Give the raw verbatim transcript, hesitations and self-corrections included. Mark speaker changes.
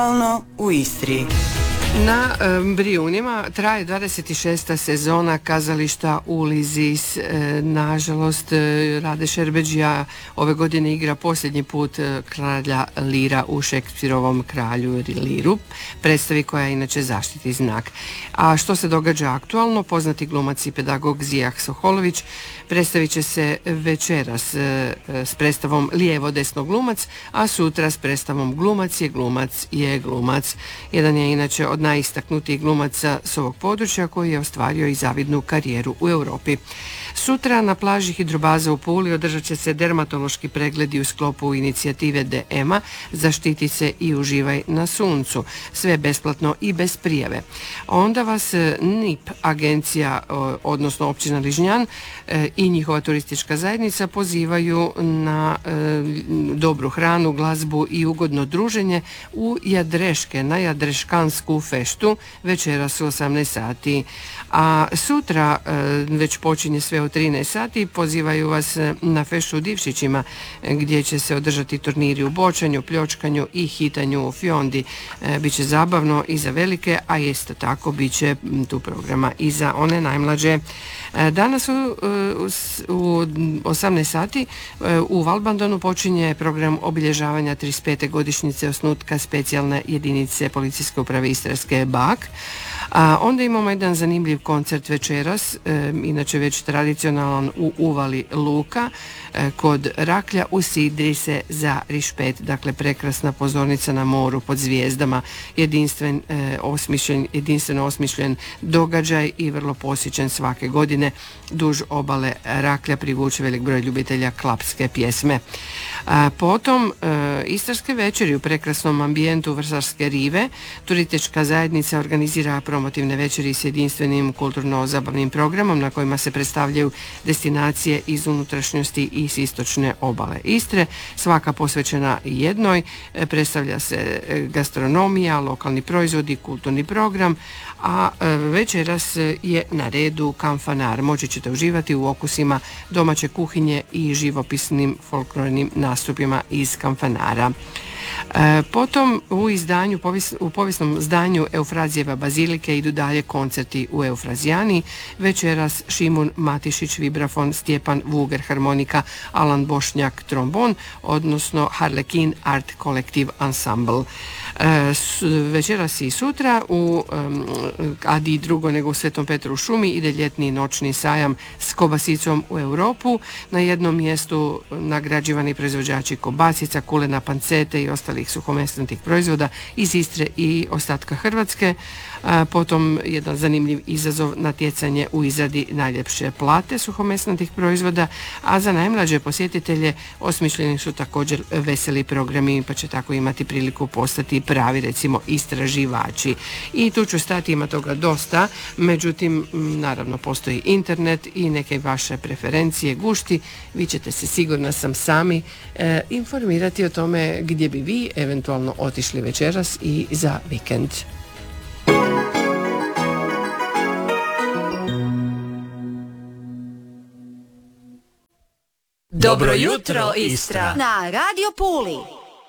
Speaker 1: u Istri.
Speaker 2: Na e, Brijunima traje dvadeset šesta sezona kazališta Ulizis. E, nažalost, e, Rade Šerbedžija ove godine igra posljednji put e, kralja Lira u Šekspirovom Kralju Liru, predstavi koja je inače zaštitni znak. A što se događa aktualno? Poznati glumac i pedagog Zijah Soholović predstavit će se večeras e, s predstavom Lijevo desno glumac, a sutra s predstavom Glumac je glumac je glumac. Jedan je inače od najistaknutijih glumaca s ovog područja koji je ostvario i zavidnu karijeru u Europi. Sutra na plaži Hidrobaza u Puli održat će se dermatološki pregledi u sklopu inicijative D E M A Zaštiti se i uživaj na suncu. Sve besplatno i bez prijave. Onda vas N I P agencija, odnosno općina Ližnjan i njihova turistička zajednica pozivaju na dobru hranu, glazbu i ugodno druženje u Jadreške, na Jadreškansku feštu večeras u osamnaest sati. A sutra već počinje sve u trinaest sati, pozivaju vas na feštu u Divšićima gdje će se održati turniri u bočanju, pljočkanju i hitanju u fjondi. E, biće zabavno i za velike, a isto tako bit će tu programa i za one najmlađe. E, danas u, u, u osamnaest sati u Valbandonu počinje program obilježavanja trideset pete godišnjice osnutka specijalne jedinice Policijske uprave Istarske B A K. A onda imamo jedan zanimljiv koncert večeras, e, inače već tradicionalan u Uvali Luka, e, kod Raklja u Sidri se za Rišpet, dakle prekrasna pozornica na moru pod zvijezdama, jedinstven, e, osmišljen, jedinstveno osmišljen događaj i vrlo posjećen svake godine. Duž obale Raklja privuče velik broj ljubitelja klapske pjesme. A potom e, Istarske večeri u prekrasnom ambijentu Vrsarske rive. Turistička zajednica organizira promotivne večeri s jedinstvenim kulturno-zabavnim programom na kojima se predstavljaju destinacije iz unutrašnjosti i s istočne obale Istre. Svaka posvećena jednoj, e, predstavlja se gastronomija, lokalni proizvodi, kulturni program, a e, večeras je na redu Kamfanar. Moći ćete uživati u okusima domaće kuhinje i živopisnim folklornim nastupima iz Kamfanara. E, potom u izdanju, u povijesnom zdanju Eufrazijeva bazilike idu dalje koncerti u Eufrazijani. Večeras Šimun Matišić vibrafon, Stjepan Vuger harmonika, Alan Bošnjak trombon, odnosno Harlekin Art Kolektiv Ensemble. E, večeras i sutra u um, Adi drugo nego u Svetom Petru u šumi ide ljetni noćni sajam s kobasicom u Europu. Na jednom mjestu nagrađivani proizvođači kobasica, kulena, pancete i ostalih suhomesnatih proizvoda iz Istre i ostatka Hrvatske. A, potom jedan zanimljiv izazov, natjecanje u izradi najljepše plate suhomesnatih proizvoda, a za najmlađe posjetitelje osmišljeni su također veseli programi, pa će tako imati priliku postati pravi, recimo, istraživači. I tu ću stati, ima toga dosta, međutim, naravno postoji internet i neke vaše preferencije, gušti, vi ćete se, sigurna sam, sami e, informirati o tome gdje bi vi eventualno otišli večeras i za vikend.
Speaker 3: Dobro jutro, Istra!
Speaker 4: Na Radio Puli.